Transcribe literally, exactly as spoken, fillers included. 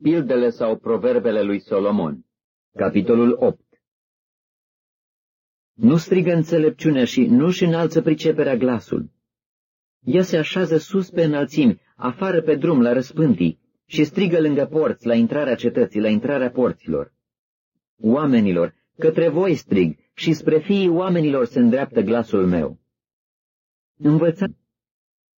Pildele sau proverbele lui Solomon. Capitolul opt. Nu strigă înțelepciunea și nu-și înalță priceperea glasul. Ea se așează sus pe înălțimi, afară pe drum la răspântii, și strigă lângă porți, la intrarea cetății, la intrarea porților. Oamenilor, către voi strig, și spre fiii oamenilor se îndreaptă glasul meu. Învățați